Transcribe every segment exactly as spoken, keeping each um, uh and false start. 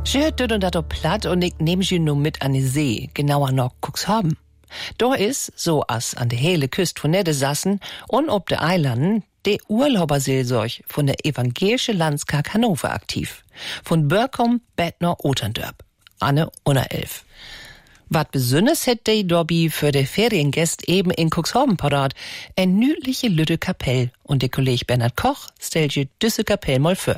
Schört dort und dat op platt und ich nehm sie nur mit an die See, genauer noch Cuxhaven. Da is, so as an de hele Küst von Niedersachsen und ob de Eilanden, de Urlauberseelsorg von der evangelische Landskirche Hannover aktiv. Von Börkom, Bettner, Oterndörp. Anne Unna elf. Wat besonders hätt de Dobby für de Feriengäst eben in Cuxhaven parat. Ein nütliche Lütte Kapell. Und der Kollege Bernhard Koch stellt je düsse Kapell mal für.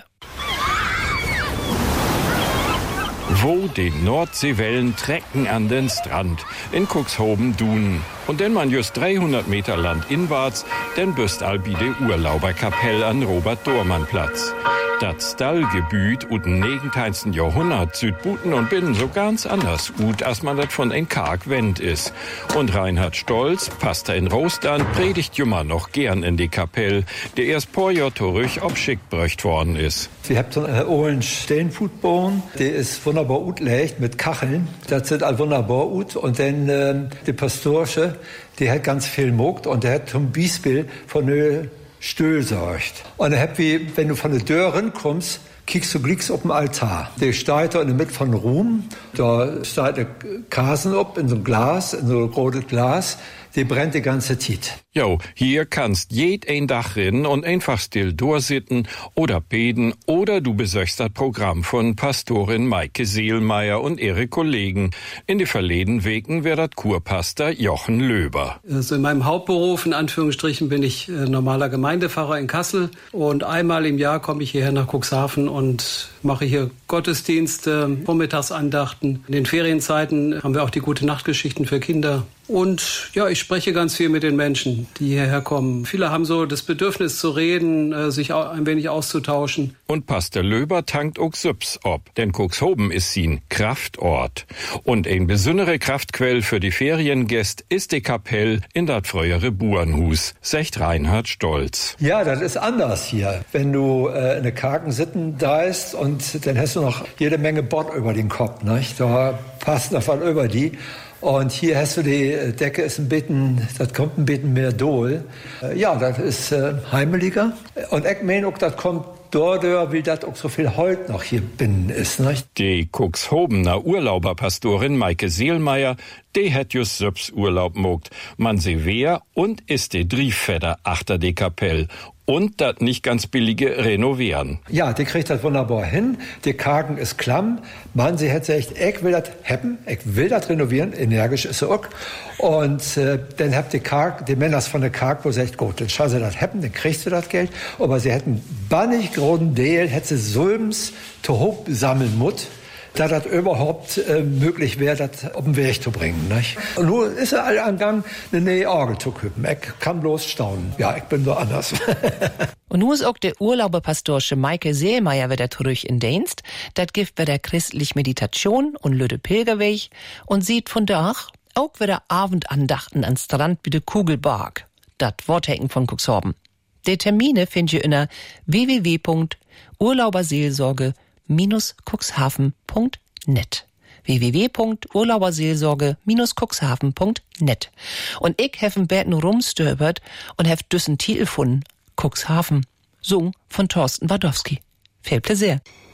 Wo die Nordseewellen trecken an den Strand in Cuxhaven-Dunen. Und denn man just dreihundert Meter landinwärts, denn büst albi de Urlauberkapell an Robert-Dormann-Platz. Das Stallgebüt ut im neunzehnten. Jahrhundert Südbuten und Binnen so ganz anders ut, als man dat von ein karg Wend is. Und Reinhard Stolz, Pastor in Rostern, predigt jummer noch gern in die Kapell, der erst paar Jahr zurück obschickt bröcht worden is. Wir habt so einen ollen Steinfutboden, der ist wunderbar utlegt mit Kacheln. Das sind all wunderbar ut. Und dann ähm, die Pastorsche, die hat ganz viel mogt und der hat zum Beispiel von der Stühl sorgt. Und dann habt wie, wenn du von der Dörren kommst, kiekst du glicks auf den Altar. Der steht da in der Mitte von Ruhm, da steht der Kasen ob in so einem Glas, in so einem rotes Glas, die brennt die ganze Zeit. Jo, hier kannst jed ein Dach rinnen und einfach still durchsitten oder beten oder du besöchst das Programm von Pastorin Maike Seelmeier und ihre Kollegen. In die verleden Wegen wär dat Kurpastor Jochen Löber. Also in meinem Hauptberuf, in Anführungsstrichen, bin ich äh, normaler Gemeindepfarrer in Kassel und einmal im Jahr komme ich hierher nach Cuxhaven und mache hier Gottesdienste, Vormittagsandachten. In den Ferienzeiten haben wir auch die Gute-Nacht-Geschichten für Kinder. Und ja, ich spreche ganz viel mit den Menschen, die hierher kommen. Viele haben so das Bedürfnis zu reden, sich ein wenig auszutauschen. Und Pastor Löber tankt auch Süps ob, denn Cuxhaven ist sin Kraftort. Und ein besondere Kraftquell für die Feriengäste ist die Kapell in dat frühere Burenhus, sagt Reinhard Stolz. Ja, das ist anders hier. Wenn du äh, in der kargen Sitten da ist und dann hast du noch jede Menge Bott über den Kopf, nicht? Da passt noch was über die. Und hier hast du die Decke, ist ein bisschen, das kommt ein bisschen mehr Dol. Ja, das ist äh, heimeliger. Und ich meine auch, das kommt dort, wie das auch so viel Holz noch hier binnen ist, nicht? Die Cuxhavener Urlauberpastorin Maike Seelmeier, die hat just selbst Urlaub mogt. Man sie wer und ist die Drieffeder achter die Kapell. Und das nicht ganz billige Renovieren. Ja, die kriegt das wunderbar hin. Die Kargen ist klamm. Man, sie hat gesagt, ich will das haben, ich will das renovieren. Energisch ist sie auch. Und äh, dann habt die Karg, die Männer von der Karg, wo sie sagt, gut, dann schau sie das haben, dann kriegst du das Geld. Aber sie hätten bannig großen Deal, hätte sie Sulms zu hoch sammeln mut, da das überhaupt äh, möglich wäre, das auf den Weg zu bringen. Nicht? Und nun ist er all am Gang, eine neue Orgel zu küppen. Ich kann bloß staunen. Ja, ich bin so anders. Und nun ist auch der Urlauberpastorsche Maike Seelmeier wieder zurück in Dienst. Das gibt wieder christlich Meditation und Lüde Pilgerweg und sieht von da auch wieder Abendandachten an Strand bei der Kugelbark. Das Worthecken von Cuxhaven. Die Termine findet ihr unter w w w punkt urlauberseelsorge Minus cuxhaven punkt net. w w w punkt urlauberseelsorge Minus cuxhaven punkt net. Und ich heffen Berten rumstöbert und hef düssen Titel von Cuxhaven, sung von Thorsten Wadowski. Viel Plaisir.